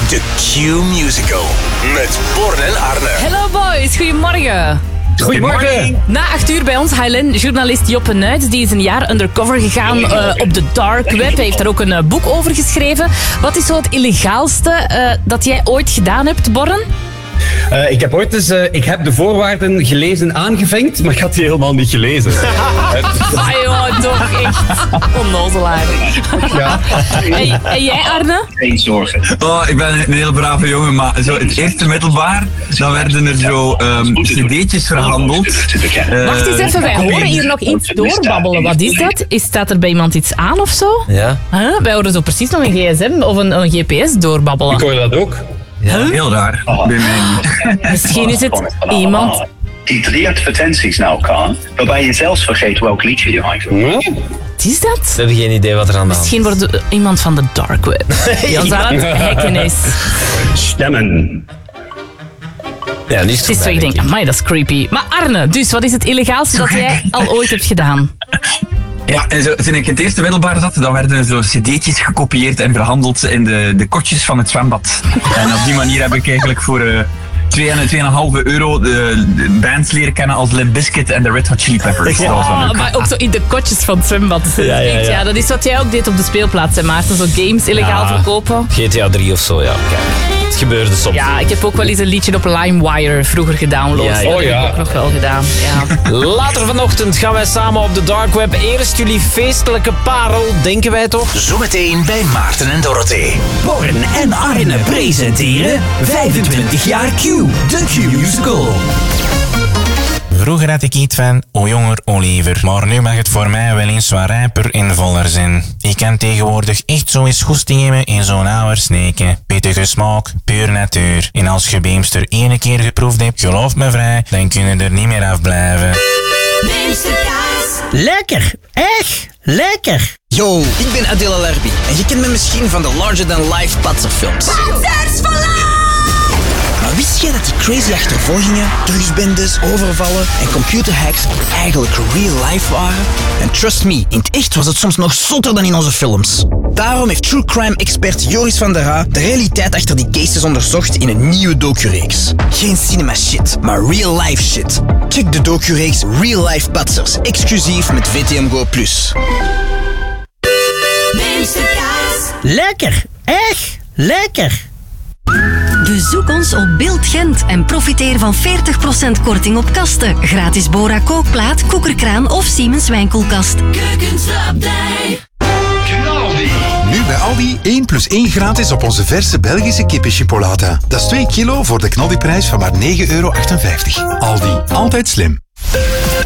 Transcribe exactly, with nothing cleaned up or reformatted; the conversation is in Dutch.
De Q-musical met Born en Arne. Hello boys, goedemorgen. Goedemorgen. Na acht uur bij ons, Highland, journalist Joppe Nuits. Die is een jaar undercover gegaan uh, op de dark web. Hij heeft daar ook een uh, boek over geschreven. Wat is zo het illegaalste uh, dat jij ooit gedaan hebt, Borren? Uh, ik heb ooit eens, uh, ik heb de voorwaarden gelezen aangevinkt, maar ik had die helemaal niet gelezen. Ah joh, toch echt onnozelaar. Ja. Hey, en jij, Arne? Geen zorgen. Oh, ik ben een heel brave jongen, maar zo het eerste middelbaar, dan werden er zo um, cd'tjes verhandeld. Uh, Wacht eens even, wij horen hier nog iets doorbabbelen. Wat is dat? Is, staat er bij iemand iets aan of zo? Ja. Huh? Wij horen zo precies nog een gsm of een, een G P S doorbabbelen. Ik hoor dat ook. Ja. Heel raar. Bij mij niet. Misschien is het iemand... Die drie advertenties naar elkaar, waarbij je zelfs vergeet welk liedje je eigenlijk. Ja. Wat is dat? We hebben geen idee wat er aan de hand is. Misschien wordt het iemand van de dark web. Die ons aan het hacken is. Stemmen. Ja, nu is het Het is zo, ik denk, amai, dat is creepy. Maar Arne, dus wat is het illegaalste dat jij al ooit hebt gedaan? Ja, en zo, toen ik in het eerste middelbaar zat, dan werden er zo cd'tjes gekopieerd en verhandeld in de, de kotjes van het zwembad. En op die manier heb ik eigenlijk voor uh, twee komma vijf euro de, de bands leren kennen als Limp Bizkit en de Red Hot Chili Peppers. Dat was wel Oh, leuk. maar ook zo in de kotjes van het zwembad. Ja, ja, ja. ja, dat is wat jij ook deed op de speelplaats, hè, Maarten. Zo games illegaal Ja. verkopen. G T A drie of zo, ja. Kijk, het gebeurde soms. Ja, ik heb ook wel eens een liedje op LimeWire vroeger gedownload. Ja, ja. Dat Oh, heb ja. ik ook nog wel gedaan. Ja. Later vanochtend gaan wij samen op de dark web. Eerst jullie feestelijke parel, denken wij toch? Zometeen bij Maarten en Dorothee. Born en Arne presenteren vijfentwintig jaar Q, de Q-musical. Vroeger had ik iets van, o jonger, o liever. Maar nu mag het voor mij wel eens wat rijper en voller zijn. Ik kan tegenwoordig echt zo eens goesting hebben in zo'n oude sneken. Pittige smaak, puur natuur. En als je Beemster ene keer geproefd hebt, geloof me vrij, dan kun je er niet meer afblijven. Lekker, echt lekker. Yo, ik ben Adela Larbi en je kent me misschien van de Larger Than Life Patserfilms. Maar wist jij dat die crazy achtervolgingen, drugsbendes, overvallen en computerhacks eigenlijk real life waren? En trust me, in het echt was het soms nog zotter dan in onze films. Daarom heeft true crime expert Joris van der Ha de realiteit achter die cases onderzocht in een nieuwe docureeks. Geen cinema shit, maar real life shit. Check de docureeks Real Life Patsers, exclusief met V T M Go plus. Lekker, echt lekker. Bezoek ons op Beeld Gent en profiteer van veertig procent korting op kasten. Gratis Bora kookplaat, koekerkraan of Siemens wijnkoelkast. Keukenslapdij. Nu bij Aldi één plus één gratis op onze verse Belgische kippenchipolata. Dat is twee kilo voor de knaldiprijs van maar negen euro achtenvijftig. Aldi, altijd slim.